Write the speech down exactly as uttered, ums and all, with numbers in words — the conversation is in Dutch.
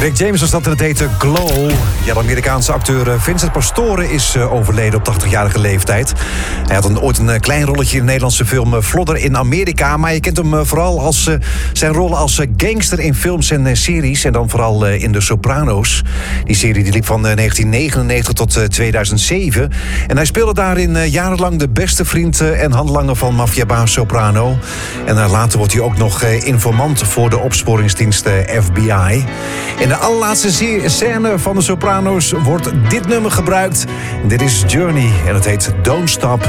Rick James was dat en het heette Glow. Ja, de Amerikaanse acteur Vincent Pastore is overleden op tachtigjarige leeftijd. Hij had een, ooit een klein rolletje in de Nederlandse film Flodder in Amerika. Maar je kent hem vooral als uh, zijn rol als gangster in films en uh, series. En dan vooral uh, in de Soprano's. Die serie die liep van uh, negentien negenennegentig tot uh, tweeduizend zeven. En hij speelde daarin uh, jarenlang de beste vriend uh, en handlanger van maffiabaas Soprano. En uh, later wordt hij ook nog uh, informant voor de opsporingsdienst uh, F B I. In de allerlaatste scène van de Soprano's wordt dit nummer gebruikt. Dit is Journey en het heet Don't Stop